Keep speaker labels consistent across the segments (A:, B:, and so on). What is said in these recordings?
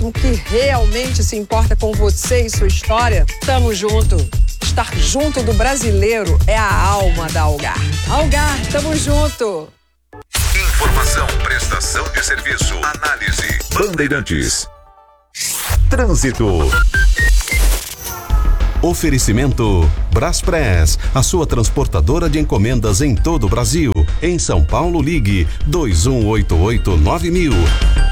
A: jornalismo que realmente se importa com você e sua história, tamo junto. Estar junto do brasileiro é a alma da Algar. Algar, tamo junto.
B: Informação, prestação de serviço, análise. Bandeirantes. Trânsito. Oferecimento Braspress, a sua transportadora de encomendas em todo o Brasil. Em São Paulo, ligue 2188-9000.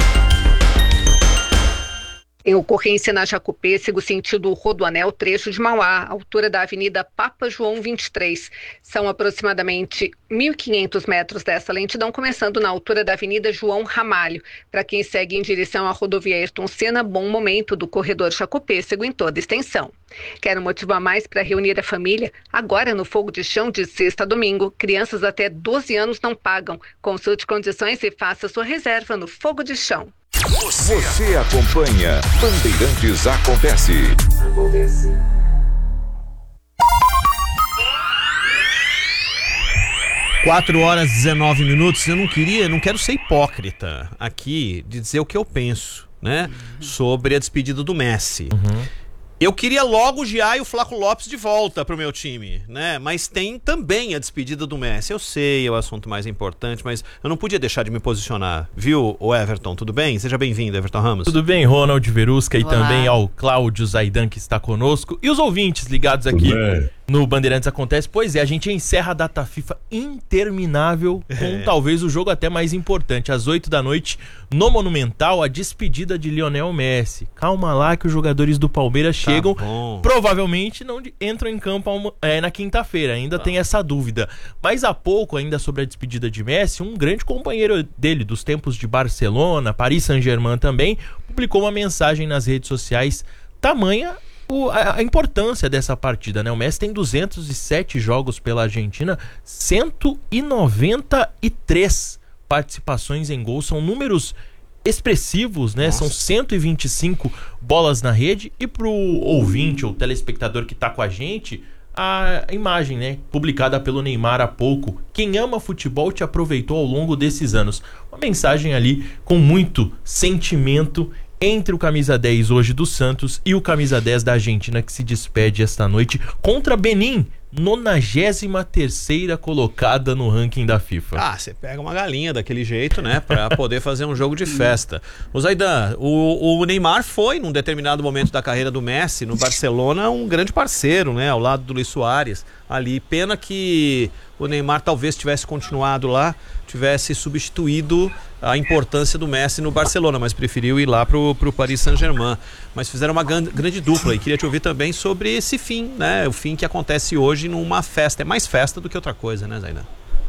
C: Em ocorrência na Jacopêssego, sentido Rodoanel, trecho de Mauá, altura da Avenida Papa João 23. São aproximadamente 1.500 metros dessa lentidão, começando na altura da Avenida João Ramalho. Para quem segue em direção à rodovia Ayrton Senna, bom momento do corredor Jacopêssego em toda extensão. Quer um motivo a mais para reunir a família? Agora no Fogo de Chão, de sexta a domingo, crianças até 12 anos não pagam. Consulte condições e faça sua reserva no Fogo de Chão.
B: Você acompanha Bandeirantes Acontece.
D: 4h19. Eu não quero ser hipócrita aqui de dizer o que eu penso, né? Sobre a despedida do Messi. Eu queria logo o Giá e o Flaco Lopes de volta pro meu time, né? Mas tem também a despedida do Messi. Eu sei, é o assunto mais importante, mas eu não podia deixar de me posicionar. Viu, o Everton? Tudo bem? Seja bem-vindo, Everton Ramos.
E: Tudo bem, Ronald Verusca, e também ao Cláudio Zaidan, que está conosco. E os ouvintes ligados aqui no Bandeirantes Acontece. Pois é, a gente encerra a data FIFA interminável com talvez o jogo até mais importante. Às 8 da noite, no Monumental, a despedida de Lionel Messi. Calma lá que os jogadores do Palmeiras chegam, provavelmente não entram em campo na quinta-feira, ainda tem essa dúvida. Mas há pouco, ainda sobre a despedida de Messi, um grande companheiro dele dos tempos de Barcelona, Paris Saint-Germain também, publicou uma mensagem nas redes sociais, tamanha a importância dessa partida, né? O Messi tem 207 jogos pela Argentina, 193 participações em gol, são números expressivos, né? São 125 bolas na rede. E pro ouvinte ou telespectador que tá com a gente, a imagem, né, publicada pelo Neymar há pouco: quem ama futebol te aproveitou ao longo desses anos. Uma mensagem ali com muito sentimento entre o camisa 10 hoje do Santos e o camisa 10 da Argentina, que se despede esta noite contra Benin, 93ª colocada no ranking da FIFA.
D: Ah, você pega uma galinha daquele jeito, né? Pra poder fazer um jogo de festa. O Zaidan, o Neymar foi, num determinado momento da carreira do Messi, no Barcelona, um grande parceiro, né? Ao lado do Luis Suárez ali. Pena que o Neymar talvez tivesse continuado lá, tivesse substituído a importância do Messi no Barcelona, mas preferiu ir lá pro Paris Saint-Germain. Mas fizeram uma grande dupla, e queria te ouvir também sobre esse fim, né? O fim que acontece hoje numa festa. É mais festa do que outra coisa, né, Zaidan?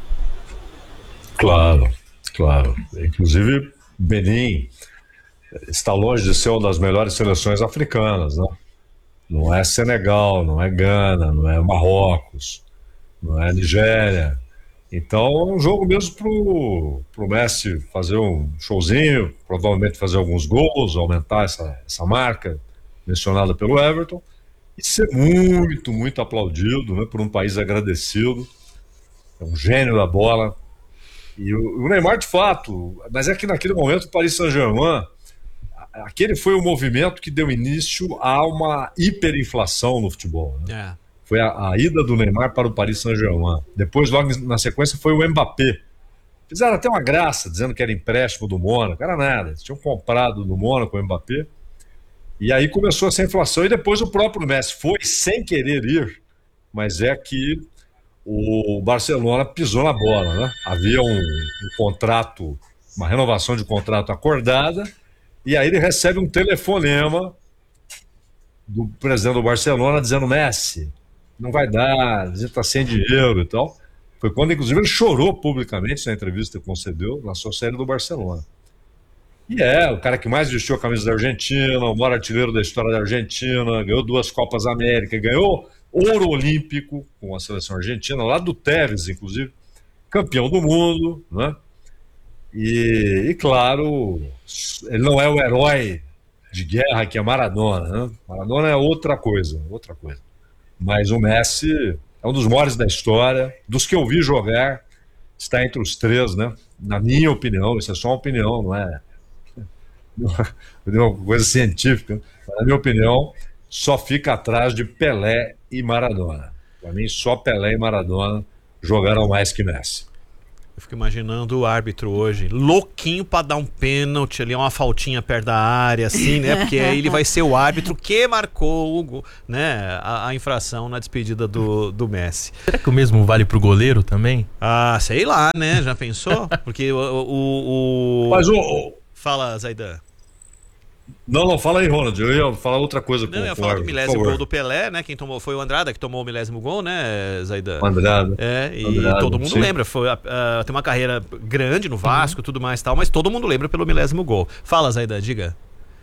F: Claro. Inclusive, Benin está longe de ser uma das melhores seleções africanas, né? Não é Senegal, não é Gana, não é Marrocos, não é Nigéria. Então é um jogo mesmo pro Messi fazer um showzinho, provavelmente fazer alguns gols, aumentar essa marca mencionada pelo Everton, e ser muito, muito aplaudido, né, por um país agradecido. É um gênio da bola. E o Neymar, de fato, mas é que naquele momento o Paris Saint-Germain, aquele foi o movimento que deu início a uma hiperinflação no futebol, né? Foi a ida do Neymar para o Paris Saint-Germain. Depois, logo na sequência, foi o Mbappé. Fizeram até uma graça, dizendo que era empréstimo do Mônaco. Era nada, eles tinham comprado do Mônaco o Mbappé. E aí começou essa inflação. E depois o próprio Messi foi sem querer ir, mas é que o Barcelona pisou na bola, né? Havia um contrato, uma renovação de contrato acordada, e aí ele recebe um telefonema do presidente do Barcelona dizendo: Messi, não vai dar, a gente está sem dinheiro e tal. Foi quando, inclusive, ele chorou publicamente na entrevista que concedeu na sua série do Barcelona. E o cara que mais vestiu a camisa da Argentina, o maior artilheiro da história da Argentina, ganhou 2 Copas América, ganhou ouro olímpico com a seleção argentina, lá do Tevez, inclusive, campeão do mundo, né? E claro, ele não é o herói de guerra que é Maradona, né? Maradona é outra coisa. Mas o Messi é um dos maiores da história, dos que eu vi jogar, está entre os 3, né? Na minha opinião, isso é só uma opinião, uma coisa científica, mas, na minha opinião, só fica atrás de Pelé e Maradona. Para mim, só Pelé e Maradona jogaram mais que Messi.
D: Eu fico imaginando o árbitro hoje, louquinho pra dar um pênalti ali, uma faltinha perto da área, assim, né? Porque aí ele vai ser o árbitro que marcou, né, a infração na despedida do Messi.
E: Será que o mesmo vale pro goleiro também?
D: Ah, sei lá, né? Já pensou? Porque
F: Mas
D: Fala, Zaidan.
F: Não, fala aí, Ronald. Eu ia falar outra coisa com o
D: eu ia falar do milésimo gol do Pelé, né? Quem tomou foi o Andrada, que tomou o milésimo gol, né, Zaidan?
F: Andrada.
D: E todo mundo lembra. Tem uma carreira grande no Vasco e tudo mais e tal, mas todo mundo lembra pelo milésimo gol. Fala, Zaidan, diga.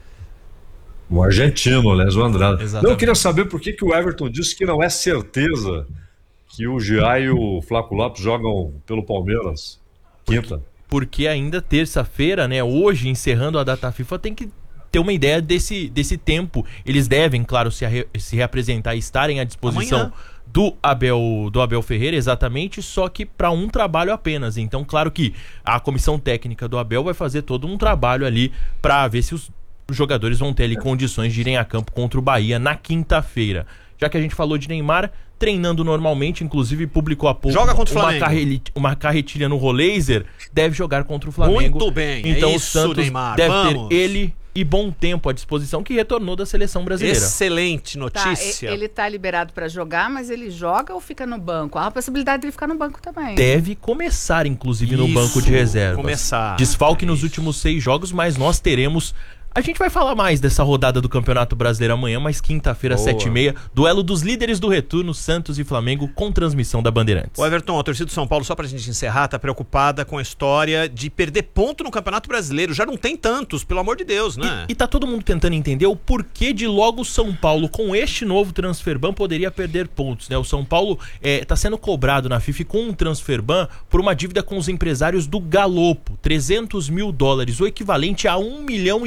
F: O argentino, aliás, o Andrada.
D: Exatamente.
F: Não, eu queria saber por que o Everton disse que não é certeza que o Gia e o Flaco Lopes jogam pelo Palmeiras. Quinta.
E: Porque ainda terça-feira, né? Hoje, encerrando a data FIFA, tem que ter uma ideia desse tempo. Eles devem, claro, se reapresentar e estarem à disposição
D: amanhã
E: do Abel Ferreira, exatamente, só que para um trabalho apenas. Então, claro que a comissão técnica do Abel vai fazer todo um trabalho ali para ver se os jogadores vão ter ali condições de irem a campo contra o Bahia na quinta-feira. Já que a gente falou de Neymar, treinando normalmente, inclusive publicou há pouco
D: joga contra o Flamengo.
E: Uma carretilha no Rollaser, deve jogar contra o Flamengo.
D: Muito bem,
E: então
D: isso,
E: o Santos
D: Neymar.
E: deve
D: Vamos.
E: ter ele e bom tempo à disposição, que retornou da seleção brasileira.
D: Excelente notícia.
G: Ele tá liberado para jogar, mas ele joga ou fica no banco? Há a possibilidade de ele ficar no banco também.
E: Deve começar, inclusive, no banco de reservas.
D: Começar.
E: Desfalque nos últimos 6 jogos, mas nós teremos... A gente vai falar mais dessa rodada do Campeonato Brasileiro amanhã, mas quinta-feira, 7h30, duelo dos líderes do retorno, Santos e Flamengo, com transmissão da Bandeirantes.
D: O Everton, a torcida do São Paulo, só pra gente encerrar, tá preocupada com a história de perder ponto no Campeonato Brasileiro. Já não tem tantos, pelo amor de Deus, né?
E: E tá todo mundo tentando entender o porquê de logo o São Paulo, com este novo transferban, poderia perder pontos, né? O São Paulo tá sendo cobrado na FIFA com um transferban por uma dívida com os empresários do Galopo, $300 mil, o equivalente a R$1,5 milhão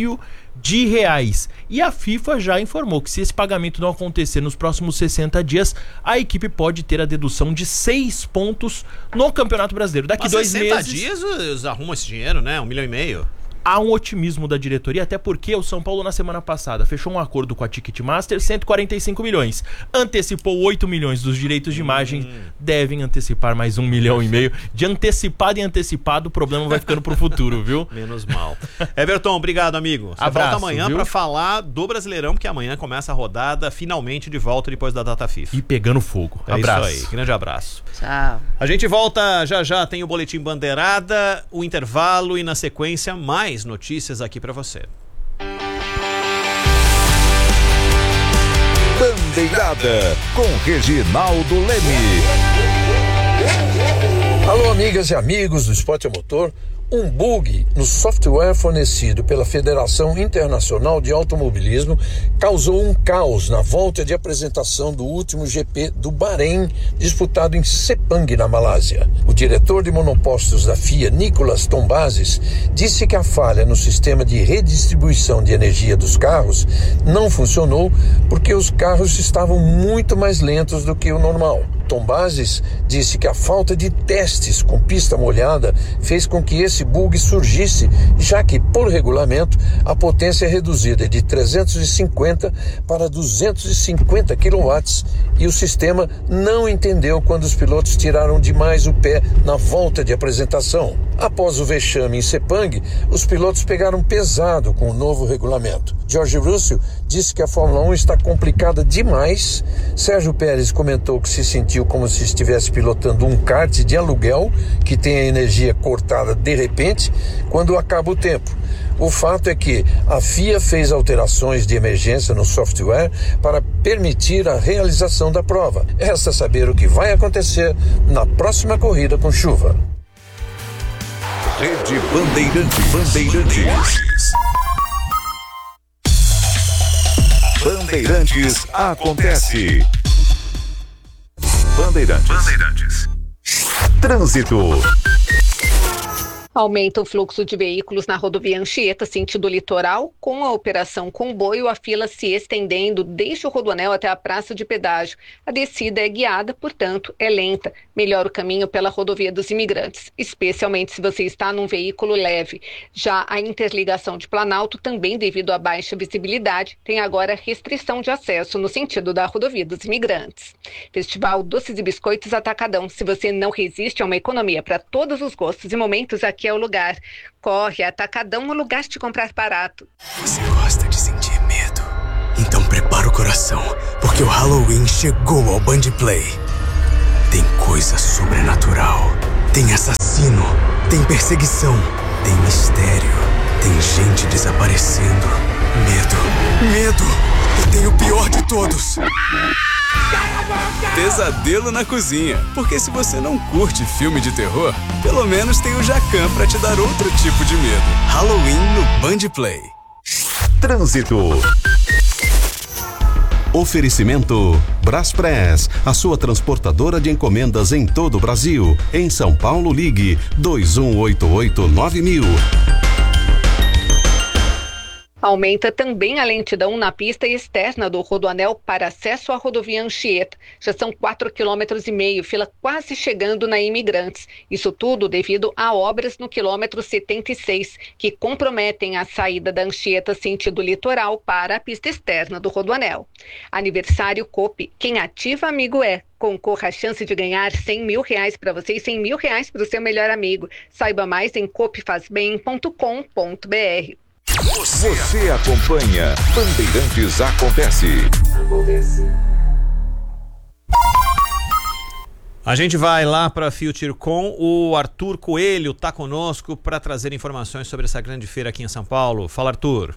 E: de reais. E a FIFA já informou que se esse pagamento não acontecer nos próximos 60 dias, a equipe pode ter a dedução de 6 pontos no Campeonato Brasileiro. Daqui 2 meses...
D: 60 dias eles arrumam esse dinheiro, né? R$1,5 milhão.
E: Há um otimismo da diretoria, até porque o São Paulo na semana passada fechou um acordo com a Ticketmaster, 145 milhões. Antecipou 8 milhões dos direitos de imagem, devem antecipar mais R$1,5 milhão. De antecipado em antecipado, o problema vai ficando pro futuro, viu?
D: Menos mal. Everton, obrigado, amigo. Você
E: Abraço,
D: volta amanhã pra falar do Brasileirão, porque amanhã começa a rodada finalmente de volta depois da data FIFA.
E: E pegando fogo.
D: Abraço. Isso aí, grande abraço.
G: Tchau.
D: A gente volta já, tem o Boletim Bandeirada, o intervalo e na sequência mais notícias aqui pra você.
H: Bandeirada com Reginaldo Leme.
I: Alô, amigas e amigos do Esporte a Motor. Um bug no software fornecido pela Federação Internacional de Automobilismo causou um caos na volta de apresentação do último GP do Bahrein, disputado em Sepang, na Malásia. O diretor de monopostos da FIA, Nicolas Tombazis, disse que a falha no sistema de redistribuição de energia dos carros não funcionou porque os carros estavam muito mais lentos do que o normal. Tombazis disse que a falta de testes com pista molhada fez com que esse bug surgisse, já que, por regulamento, a potência é reduzida de 350 para 250 kW e o sistema não entendeu quando os pilotos tiraram demais o pé na volta de apresentação. Após o vexame em Sepang, os pilotos pegaram pesado com o novo regulamento. George Russell disse que a Fórmula 1 está complicada demais. Sérgio Pérez comentou que se sentiu como se estivesse pilotando um kart de aluguel que tem a energia cortada de repente quando acaba o tempo. O fato é que a FIA fez alterações de emergência no software para permitir a realização da prova. Resta saber o que vai acontecer na próxima corrida com chuva.
H: Rede Bandeirantes. Bandeirantes acontece. Bandeirantes. Trânsito.
C: Aumenta o fluxo de veículos na rodovia Anchieta, sentido litoral. Com a operação comboio, a fila se estendendo desde o Rodoanel até a praça de pedágio. A descida é guiada, portanto, é lenta. Melhora o caminho pela rodovia dos Imigrantes, especialmente se você está num veículo leve. Já a interligação de Planalto, também devido à baixa visibilidade, tem agora restrição de acesso no sentido da rodovia dos Imigrantes. Festival Doces e Biscoitos Atacadão. Se você não resiste a uma economia para todos os gostos e momentos, aqui é o lugar. Corre, Atacadão, o lugar de comprar barato.
J: Você gosta de sentir medo? Então prepara o coração, porque o Halloween chegou ao Band Play. Tem coisa sobrenatural, tem assassino, tem perseguição, tem mistério, tem gente desaparecendo. Medo. E tem o pior de todos. Pesadelo na cozinha. Porque se você não curte filme de terror, pelo menos tem o Jacan pra te dar outro tipo de medo. Halloween no Band Play.
B: Trânsito. Oferecimento Braspress, a sua transportadora de encomendas em todo o Brasil. Em São Paulo, ligue 2188-9000.
C: Aumenta também a lentidão na pista externa do Rodoanel para acesso à rodovia Anchieta. Já são 4,5 km, fila quase chegando na Imigrantes. Isso tudo devido a obras no quilômetro 76, que comprometem a saída da Anchieta sentido litoral para a pista externa do Rodoanel. Aniversário Coop. Quem ativa, amigo é. Concorra à chance de ganhar R$100 mil para você e R$100 mil para o seu melhor amigo. Saiba mais em coopfazbem.com.br.
H: Você acompanha Bandeirantes Acontece.
D: A gente vai lá para a FutureCon. O Arthur Coelho está conosco para trazer informações sobre essa grande feira aqui em São Paulo. Fala, Arthur.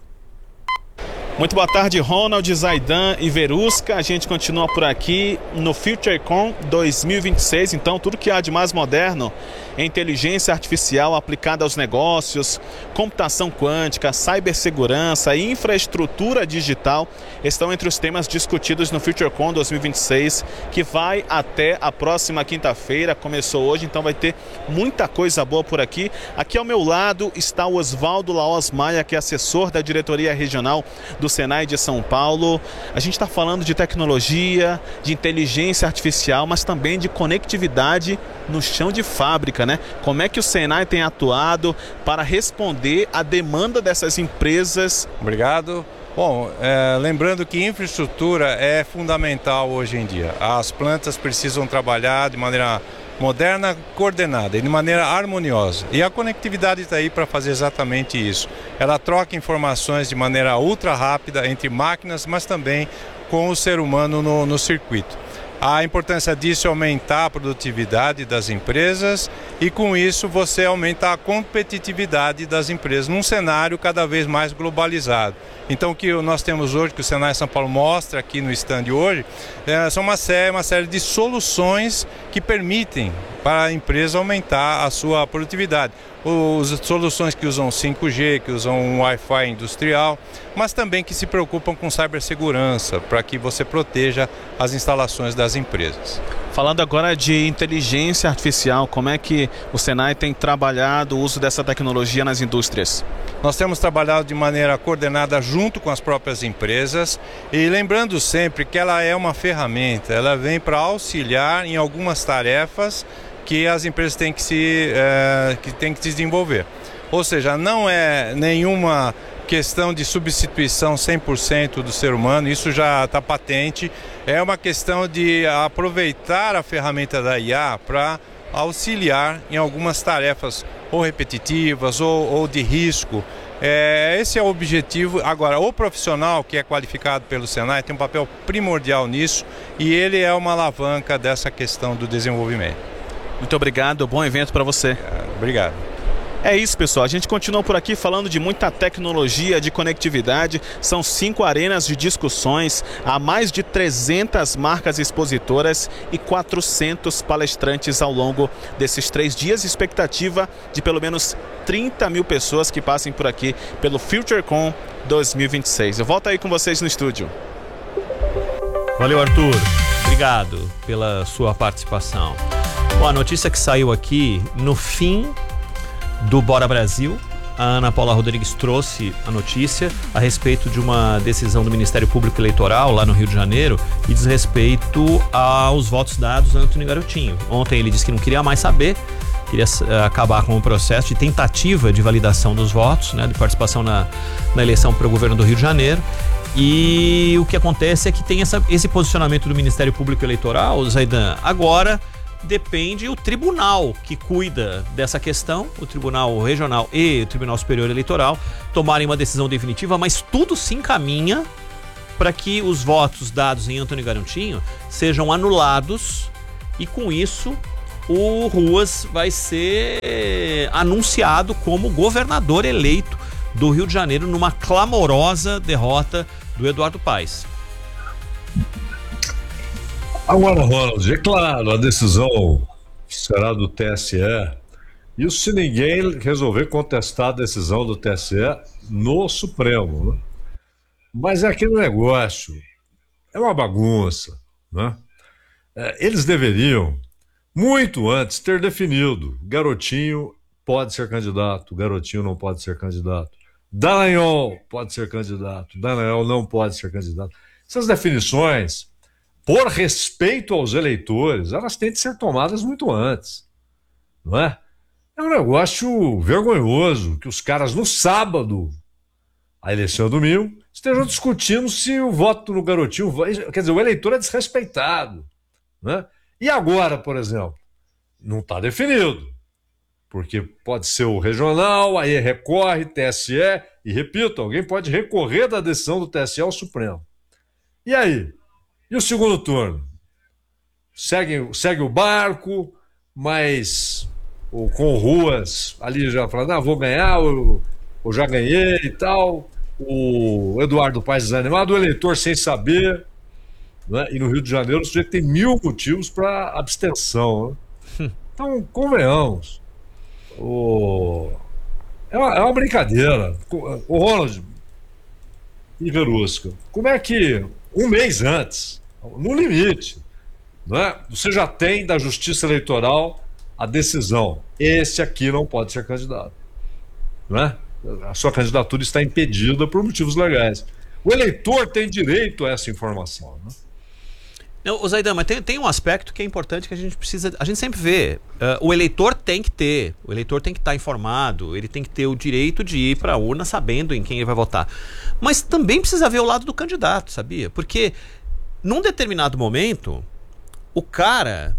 K: Muito boa tarde, Ronald, Zaidan e Verusca. A gente continua por aqui no FutureCon 2026. Então, tudo que há de mais moderno em inteligência artificial aplicada aos negócios, computação quântica, cibersegurança e infraestrutura digital estão entre os temas discutidos no FutureCon 2026, que vai até a próxima quinta-feira. Começou hoje, então vai ter muita coisa boa por aqui. Aqui ao meu lado está o Oswaldo Laos Maia, que é assessor da diretoria regional do Senai de São Paulo. A gente está falando de tecnologia, de inteligência artificial, mas também de conectividade no chão de fábrica, né? Como é que o Senai tem atuado para responder à demanda dessas empresas?
L: Obrigado. Bom, lembrando que infraestrutura é fundamental hoje em dia. As plantas precisam trabalhar de maneira moderna, coordenada e de maneira harmoniosa. E a conectividade está aí para fazer exatamente isso. Ela troca informações de maneira ultra rápida entre máquinas, mas também com o ser humano no circuito. A importância disso é aumentar a produtividade das empresas e, com isso, você aumenta a competitividade das empresas num cenário cada vez mais globalizado. Então, o que nós temos hoje, que o Senai São Paulo mostra aqui no stand hoje, são uma série de soluções que permitem para a empresa aumentar a sua produtividade. As soluções que usam 5G, que usam um Wi-Fi industrial, mas também que se preocupam com cibersegurança, para que você proteja as instalações das empresas.
K: Falando agora de inteligência artificial, como é que o Senai tem trabalhado o uso dessa tecnologia nas indústrias?
L: Nós temos trabalhado de maneira coordenada junto com as próprias empresas e lembrando sempre que ela é uma ferramenta, ela vem para auxiliar em algumas tarefas que as empresas têm que se desenvolver. Ou seja, não é nenhuma questão de substituição 100% do ser humano, isso já está patente. É uma questão de aproveitar a ferramenta da IA para auxiliar em algumas tarefas ou repetitivas ou de risco. Esse é o objetivo. Agora, o profissional que é qualificado pelo Senai tem um papel primordial nisso e ele é uma alavanca dessa questão do desenvolvimento.
K: Muito obrigado, bom evento para você.
L: Obrigado.
K: É isso, pessoal. A gente continua por aqui falando de muita tecnologia, de conectividade. São 5 arenas de discussões, há mais de 300 marcas expositoras e 400 palestrantes ao longo desses 3 dias. Expectativa de pelo menos 30 mil pessoas que passem por aqui pelo FutureCon 2026. Eu volto aí com vocês no estúdio.
D: Valeu, Arthur. Obrigado pela sua participação. Bom, a notícia que saiu aqui no fim do Bora Brasil. A Ana Paula Rodrigues trouxe a notícia a respeito de uma decisão do Ministério Público Eleitoral lá no Rio de Janeiro que diz respeito aos votos dados a Antônio Garotinho. Ontem ele disse que não queria mais saber, queria acabar com o processo de tentativa de validação dos votos, né, de participação na eleição para o governo do Rio de Janeiro. E o que acontece é que tem esse posicionamento do Ministério Público Eleitoral, Zaidan. Agora depende o tribunal que cuida dessa questão, o Tribunal Regional e o Tribunal Superior Eleitoral, tomarem uma decisão definitiva, mas tudo se encaminha para que os votos dados em Antônio Garotinho sejam anulados e com isso o Ruas vai ser anunciado como governador eleito do Rio de Janeiro numa clamorosa derrota do Eduardo Paes.
F: Agora, Ronald, é claro, a decisão será do TSE. Isso se ninguém resolver contestar a decisão do TSE no Supremo, né? Mas é aquele negócio, é uma bagunça, né? Eles deveriam, muito antes, ter definido: Garotinho pode ser candidato, Garotinho não pode ser candidato, Dallagnol pode ser candidato, Dallagnol não pode ser candidato. Essas definições, por respeito aos eleitores, elas têm de ser tomadas muito antes, não é? É um negócio vergonhoso que os caras no sábado, a eleição é domingo, estejam discutindo se o voto no Garotinho, quer dizer, o eleitor é desrespeitado, né? E agora, por exemplo, não está definido, porque pode ser o regional, aí recorre, TSE, e repito, alguém pode recorrer da decisão do TSE ao Supremo. E aí? E o segundo turno? Segue o barco, mas com Ruas ali já falando, vou ganhar, eu já ganhei e tal. O Eduardo Paes desanimado, o eleitor sem saber, né? E no Rio de Janeiro o sujeito tem 1000 motivos para abstenção, né? Então, convenhamos. É uma brincadeira. O Ronald e Verusca, como é que um mês antes, no limite, né, você já tem da Justiça Eleitoral a decisão: esse aqui não pode ser candidato, né? A sua candidatura está impedida por motivos legais. O eleitor tem direito a essa informação, né?
D: Não, Zaidan, mas tem um aspecto que é importante que a gente sempre vê. O eleitor tem que estar informado, ele tem que ter o direito de ir para a urna sabendo em quem ele vai votar. Mas também precisa ver o lado do candidato, sabia? Porque num determinado momento, o cara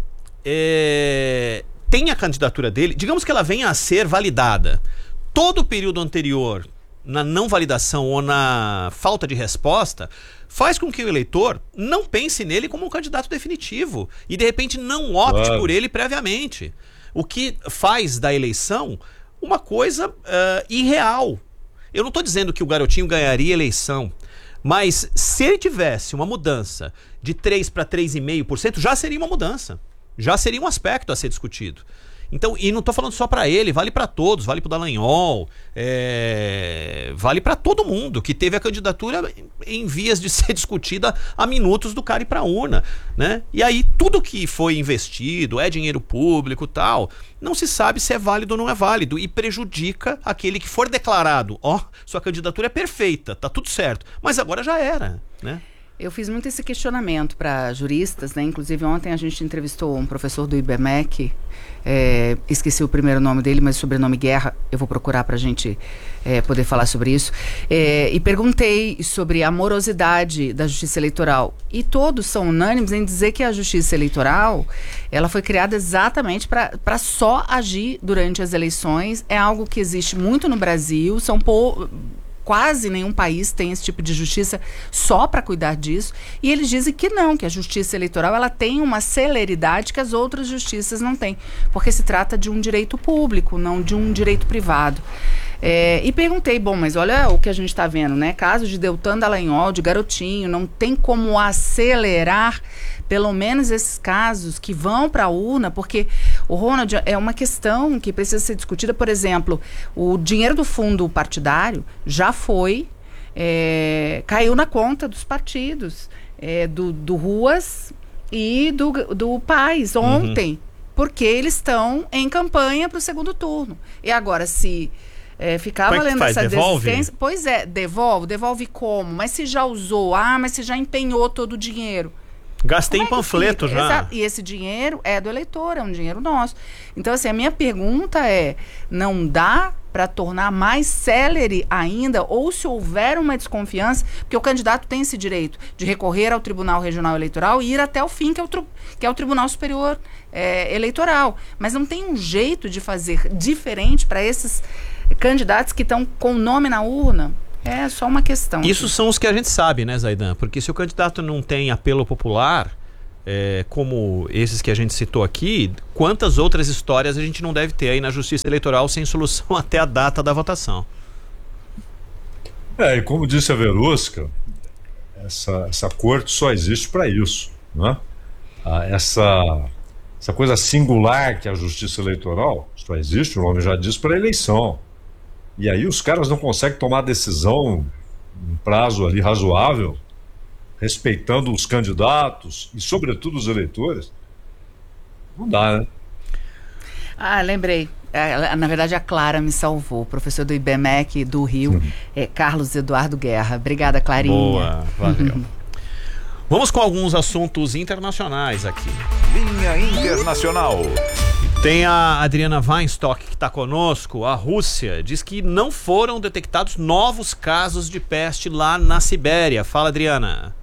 D: tem a candidatura dele, digamos que ela venha a ser validada. Todo o período anterior, na não validação ou na falta de resposta, faz com que o eleitor não pense nele como um candidato definitivo e de repente não opte por ele previamente. O que faz da eleição uma coisa irreal. Eu não estou dizendo que o Garotinho ganharia a eleição, mas se ele tivesse uma mudança de 3 para 3,5%, já seria uma mudança. Já seria um aspecto a ser discutido. Então, e não estou falando só para ele, vale para todos, vale para o Dallagnol, vale para todo mundo que teve a candidatura em vias de ser discutida há minutos do cara ir para a urna, né? E aí tudo que foi investido, é dinheiro público e tal, não se sabe se é válido ou não é válido e prejudica aquele que for declarado: sua candidatura é perfeita, tá tudo certo, mas agora já era, né?
G: Eu fiz muito esse questionamento para juristas, né? Inclusive ontem a gente entrevistou um professor do IBMEC, esqueci o primeiro nome dele, mas o sobrenome Guerra, eu vou procurar para a gente poder falar sobre isso, e perguntei sobre a morosidade da Justiça Eleitoral, e todos são unânimes em dizer que a Justiça Eleitoral, ela foi criada exatamente para só agir durante as eleições. É algo que existe muito no Brasil, quase nenhum país tem esse tipo de justiça só para cuidar disso, e eles dizem que não, que a justiça eleitoral ela tem uma celeridade que as outras justiças não têm, porque se trata de um direito público, não de um direito privado. E perguntei, mas olha o que a gente está vendo, né? Casos de Deltan Dallagnol, de Garotinho, não tem como acelerar pelo menos esses casos que vão para a urna, porque o Ronald é uma questão que precisa ser discutida. Por exemplo, o dinheiro do fundo partidário já caiu na conta dos partidos, do Ruas e do Paes ontem. porque eles estão em campanha para o segundo turno. E agora, se ficar valendo essa desistência... Pois é, devolve como? Mas se já usou, mas se já empenhou todo o dinheiro...
D: Gastei em panfleto já.
G: Exato. E esse dinheiro é do eleitor, é um dinheiro nosso. Então, assim, a minha pergunta é, não dá para tornar mais célere ainda, ou se houver uma desconfiança, porque o candidato tem esse direito de recorrer ao Tribunal Regional Eleitoral e ir até o fim, que é o Tribunal Superior Eleitoral. Mas não tem um jeito de fazer diferente para esses candidatos que estão com o nome na urna? É só uma questão.
D: Isso são os que a gente sabe, né, Zaidan? Porque se o candidato não tem apelo popular, como esses que a gente citou aqui, quantas outras histórias a gente não deve ter aí na Justiça Eleitoral sem solução até a data da votação?
F: E como disse a Verusca, essa corte só existe para isso, né? Essa coisa singular que é a Justiça Eleitoral só existe, o nome já diz, para eleição. E aí os caras não conseguem tomar decisão em prazo ali razoável, respeitando os candidatos e sobretudo os eleitores. Não dá, né?
G: Lembrei. Na verdade, a Clara me salvou. O professor do IBMEC do Rio, Carlos Eduardo Guerra. Obrigada, Clarinha.
D: Boa, valeu. Vamos com alguns assuntos internacionais aqui.
H: Linha Internacional.
D: Tem a Adriana Weinstock que está conosco. A Rússia diz que não foram detectados novos casos de peste lá na Sibéria. Fala, Adriana.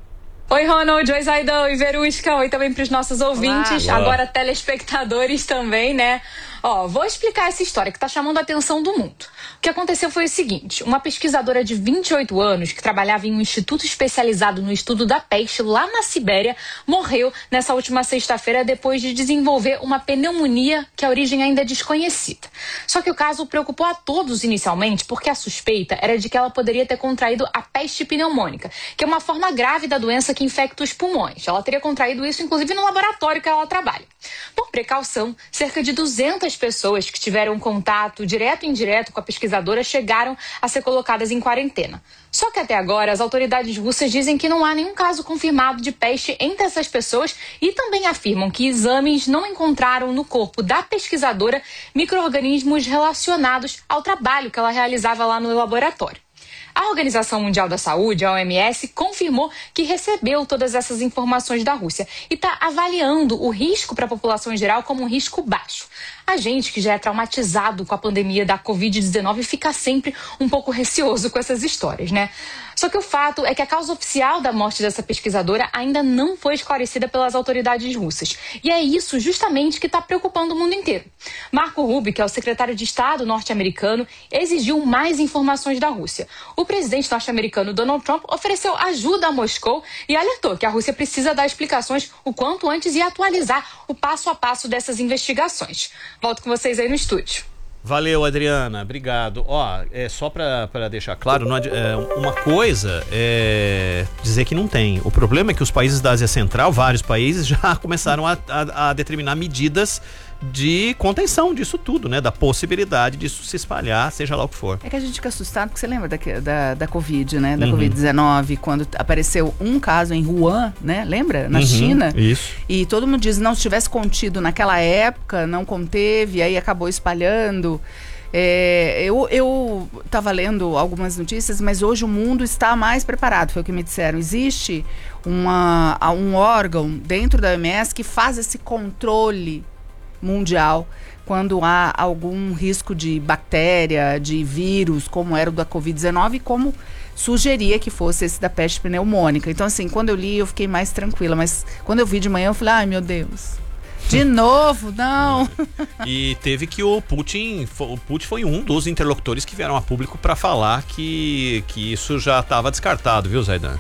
M: Oi, Ronald, oi, Zaidan, oi, Verusca, oi também para os nossos ouvintes,
F: Olá.
M: Agora telespectadores também, né? Vou explicar essa história que está chamando a atenção do mundo. O que aconteceu foi o seguinte, uma pesquisadora de 28 anos que trabalhava em um instituto especializado no estudo da peste lá na Sibéria morreu nessa última sexta-feira depois de desenvolver uma pneumonia que a origem ainda é desconhecida. Só que o caso preocupou a todos inicialmente porque a suspeita era de que ela poderia ter contraído a peste pneumônica, que é uma forma grave da doença que infecta os pulmões. Ela teria contraído isso, inclusive, no laboratório que ela trabalha. Por precaução, cerca de 200 pessoas que tiveram contato direto e indireto com a pesquisadora chegaram a ser colocadas em quarentena. Só que até agora, as autoridades russas dizem que não há nenhum caso confirmado de peste entre essas pessoas e também afirmam que exames não encontraram no corpo da pesquisadora micro-organismos relacionados ao trabalho que ela realizava lá no laboratório. A Organização Mundial da Saúde, a OMS, confirmou que recebeu todas essas informações da Rússia e está avaliando o risco para a população em geral como um risco baixo. A gente que já é traumatizado com a pandemia da Covid-19 fica sempre um pouco receoso com essas histórias, né? Só que o fato é que a causa oficial da morte dessa pesquisadora ainda não foi esclarecida pelas autoridades russas. E é isso justamente que está preocupando o mundo inteiro. Marco Rubio, que é o secretário de Estado norte-americano, exigiu mais informações da Rússia. O presidente norte-americano Donald Trump ofereceu ajuda a Moscou e alertou que a Rússia precisa dar explicações o quanto antes e atualizar o passo a passo dessas investigações. Volto com vocês aí no estúdio.
D: Valeu, Adriana, obrigado. Só para deixar claro, uma coisa é dizer que não tem. O problema é que os países da Ásia Central, vários países, já começaram a determinar medidas de contenção disso tudo, né? Da possibilidade disso se espalhar, seja lá o que for.
G: É que a gente fica assustado, porque você lembra da Covid, né? Da Covid-19, quando apareceu um caso em Wuhan, né? Lembra? Na China.
D: Isso.
G: E todo mundo diz, não, se tivesse contido naquela época, não conteve, aí acabou espalhando. Eu estava lendo algumas notícias, mas hoje o mundo está mais preparado, foi o que me disseram. Existe um órgão dentro da OMS que faz esse controle mundial quando há algum risco de bactéria, de vírus, como era o da Covid-19 e como sugeria que fosse esse da peste pneumônica. Então, assim, quando eu li, eu fiquei mais tranquila, mas quando eu vi de manhã, eu falei, ai meu Deus, de novo, não.
D: E teve que o Putin foi um dos interlocutores que vieram a público para falar que isso já estava descartado, viu, Zaidan?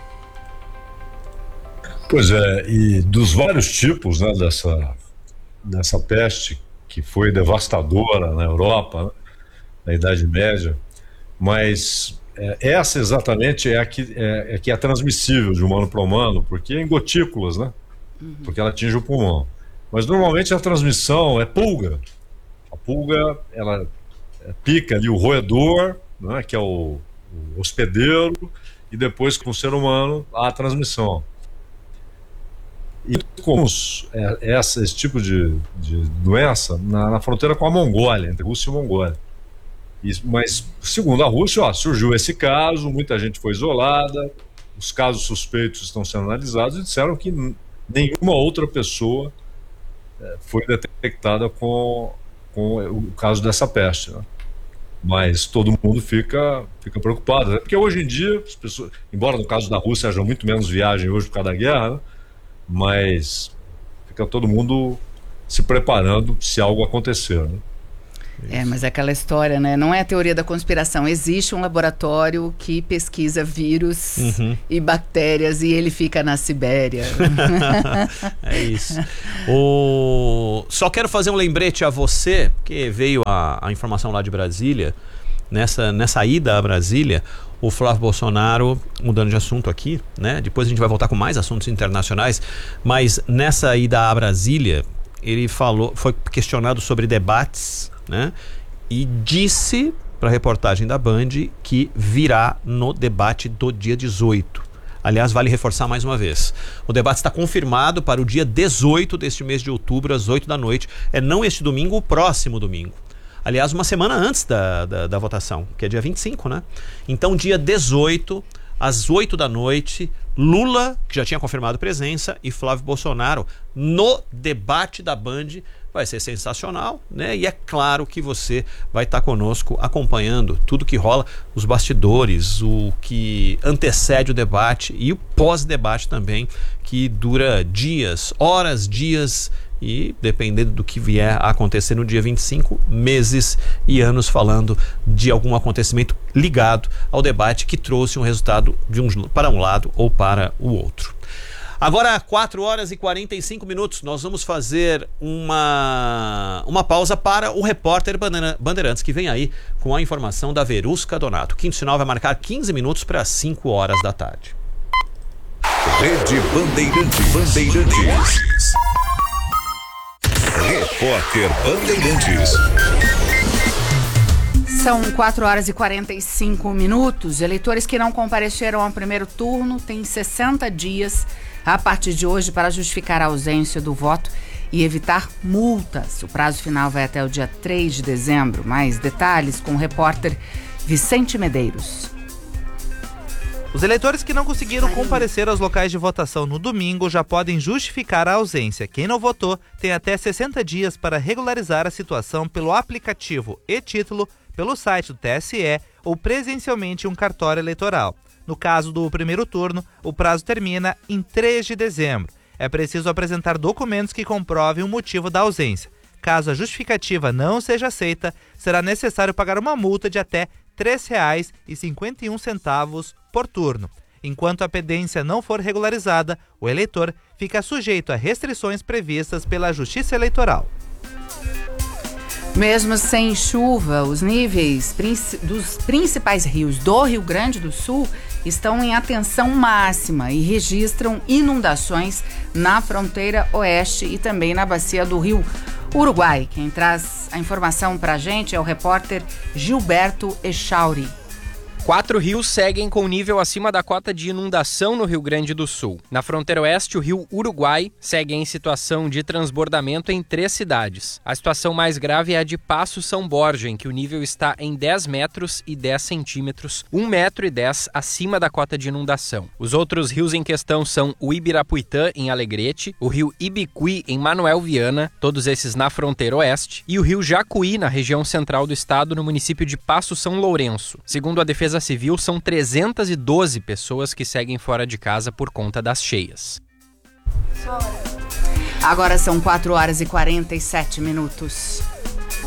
F: Pois é, e dos vários tipos, né, dessa peste que foi devastadora na Europa, né, na Idade Média, mas essa exatamente é a que é transmissível de humano para humano, porque é em gotículas, né? Porque ela atinge o pulmão. Mas normalmente a transmissão é pulga. A pulga, ela pica ali o roedor, né, que é o hospedeiro, e depois com o ser humano há a transmissão. E comuns esse tipo de doença na fronteira com a Mongólia, entre Rússia e Mongólia. Mas, segundo a Rússia, surgiu esse caso, muita gente foi isolada, os casos suspeitos estão sendo analisados e disseram que nenhuma outra pessoa foi detectada com o caso dessa peste, né? Mas todo mundo fica preocupado, né? Porque hoje em dia, as pessoas, embora no caso da Rússia haja muito menos viagem hoje por causa da guerra, né? Mas fica todo mundo se preparando se algo acontecer, né?
G: Mas é aquela história, né? Não é a teoria da conspiração. Existe um laboratório que pesquisa vírus e bactérias e ele fica na Sibéria.
D: É isso. Só quero fazer um lembrete a você, porque veio a informação lá de Brasília, nessa ida a Brasília, o Flávio Bolsonaro, mudando de assunto aqui, né? Depois a gente vai voltar com mais assuntos internacionais, mas nessa ida a Brasília, ele foi questionado sobre debates, né? E disse para a reportagem da Band que virá no debate do dia 18. Aliás, vale reforçar mais uma vez, o debate está confirmado para o dia 18 deste mês de outubro, às 8 da noite. Não este domingo, o próximo domingo. Aliás, uma semana antes da votação, que é dia 25, né? Então, dia 18, às 8 da noite, Lula, que já tinha confirmado presença, e Flávio Bolsonaro no debate da Band. Vai ser sensacional, né? E é claro que você vai estar conosco acompanhando tudo que rola, os bastidores, o que antecede o debate e o pós-debate também, que dura dias, horas, dias e, dependendo do que vier a acontecer no dia 25, meses e anos falando de algum acontecimento ligado ao debate que trouxe um resultado para um lado ou para o outro. Agora, 4 horas e 45 minutos, nós vamos fazer uma pausa para o repórter Bandeirantes, que vem aí com a informação da Verusca Donato. Quinto sinal vai marcar 15 minutos para 5 horas da tarde.
H: Rede Bandeirantes. Repórter Bandeirantes.
G: São 4 horas e 45 minutos. Eleitores que não compareceram ao primeiro turno têm 60 dias a partir de hoje para justificar a ausência do voto e evitar multas. O prazo final vai até o dia 3 de dezembro. Mais detalhes com o repórter Vicente Medeiros.
N: Os eleitores que não conseguiram comparecer aos locais de votação no domingo já podem justificar a ausência. Quem não votou tem até 60 dias para regularizar a situação pelo aplicativo e-título, pelo site do TSE ou presencialmente em um cartório eleitoral. No caso do primeiro turno, o prazo termina em 3 de dezembro. É preciso apresentar documentos que comprovem o motivo da ausência. Caso a justificativa não seja aceita, será necessário pagar uma multa de até R$ 3,51 por turno. Enquanto a pendência não for regularizada, o eleitor fica sujeito a restrições previstas pela Justiça Eleitoral.
G: Mesmo sem chuva, os níveis dos principais rios do Rio Grande do Sul estão em atenção máxima e registram inundações na fronteira oeste e também na bacia do Rio Uruguai. Quem traz a informação para a gente é o repórter Gilberto Echauri.
O: 4 rios seguem com nível acima da cota de inundação no Rio Grande do Sul. Na fronteira oeste, o rio Uruguai segue em situação de transbordamento em 3 cidades. A situação mais grave é a de Passo São Borja, em que o nível está em 10 metros e 10 centímetros, 1,10 metro acima da cota de inundação. Os outros rios em questão são o Ibirapuitã, em Alegrete, o rio Ibicuí, em Manuel Viana, todos esses na fronteira oeste, e o rio Jacuí, na região central do estado, no município de Passo São Lourenço. Segundo a Defesa Civil, são 312 pessoas que seguem fora de casa por conta das cheias.
G: Agora são 4 horas e 47 minutos.